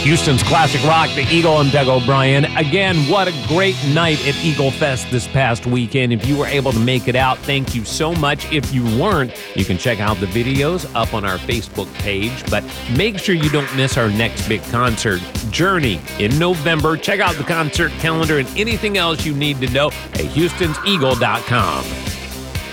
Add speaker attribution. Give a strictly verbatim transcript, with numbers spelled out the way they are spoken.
Speaker 1: Houston's classic rock, the Eagle. I'm Doug O'Brien. Again, what a great night at Eagle Fest this past weekend. If you were able to make it out, thank you so much. If you weren't, you can check out the videos up on our Facebook page. But make sure you don't miss our next big concert, Journey, in November. Check out the concert calendar and anything else you need to know at houstons eagle dot com.